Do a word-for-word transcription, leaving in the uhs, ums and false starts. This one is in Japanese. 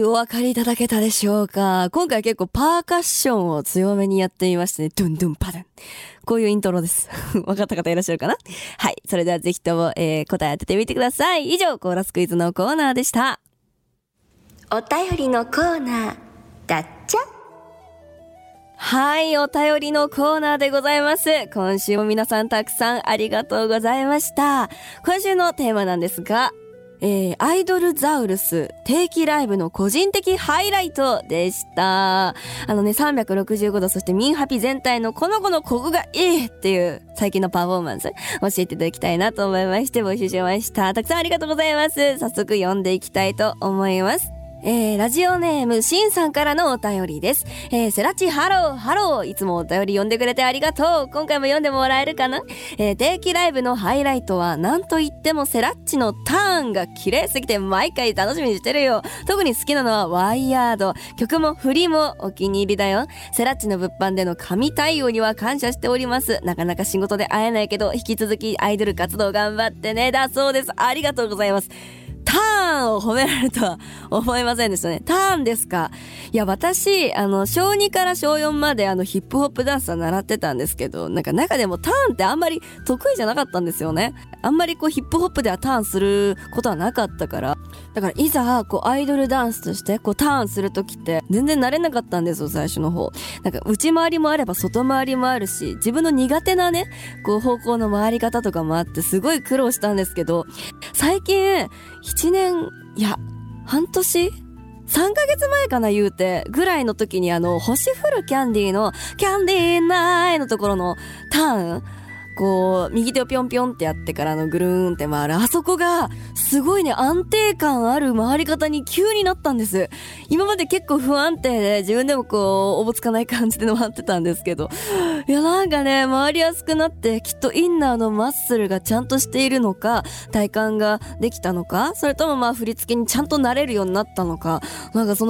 お分かりいただけたでしょうか。今回結構パーカッションを強めにやってみましてね。ドゥンドゥンパドゥン。こういうイントロです。分かった方いらっしゃるかな。はい。それではぜひとも、えー、答え当ててみてください。以上、コーラスクイズのコーナーでした。 お便りのコーナー、だっちゃ。 はい、お便りのコーナーでございます。今週も皆さんたくさんありがとうございました。今週のテーマなんですが、えー、アイドルザウルス定期ライブの個人的ハイライトでした。あのね、さんびゃくろくじゅうごど、そしてミンハピ全体のこの子のここがいいっていう最近のパフォーマンス教えていただきたいなと思いまして募集しました。たくさんありがとうございます。早速読んでいきたいと思います。えー、ラジオネームシンさんからのお便りです。えー、セラチハローハロー、いつもお便り読んでくれてありがとう。今回も読んでもらえるかな。えー、定期ライブのハイライトは何と言ってもセラッチのターンが綺麗すぎて毎回楽しみにしてるよ。特に好きなのはワイヤード、曲も振りもお気に入りだよ。セラッチの物販での神対応には感謝しております。なかなか仕事で会えないけど引き続きアイドル活動頑張ってね、だそうです。ありがとうございます。ターンを褒められるとは思いませんでしたね。ターンですか。いや、私、あの、小にから小よんまであの、ヒップホップダンスは習ってたんですけど、なんか中でもターンってあんまり得意じゃなかったんですよね。あんまりこう、ヒップホップではターンすることはなかったから。だから、いざ、こう、アイドルダンスとして、こう、ターンするときって、全然慣れなかったんですよ、最初の方。なんか、内回りもあれば外回りもあるし、自分の苦手なね、こう、方向の回り方とかもあって、すごい苦労したんですけど、最近、いちねん、いや、半年さんかげつまえかな言うて、ぐらいの時にあの、星降るキャンディーの、キャンディーナイのところのターン、こう、右手をピョンピョンってやってからのぐるーんって回る。あそこが、すごいね、安定感ある回り方に急になったんです。今まで結構不安定で、自分でもこう、おぼつかない感じで回ってたんですけど。いや、なんかね、回りやすくなって、きっとインナーのマッスルがちゃんとしているのか、体幹ができたのか、それともまあ振り付けにちゃんと慣れるようになったのか、なんかその